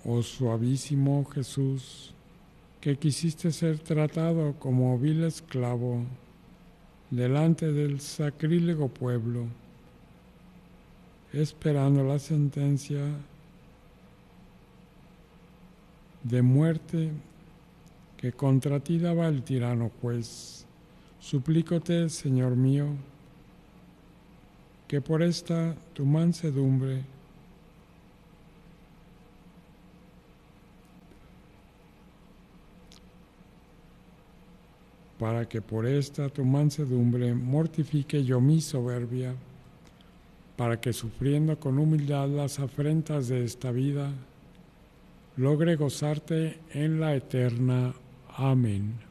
Oh suavísimo Jesús, que quisiste ser tratado como vil esclavo delante del sacrílego pueblo, esperando la sentencia de muerte que contra ti daba el tirano juez. Suplícote, Señor mío, que por esta tu mansedumbre para que por esta tu mansedumbre mortifique yo mi soberbia, para que sufriendo con humildad las afrentas de esta vida, logre gozarte en la eterna. Amén.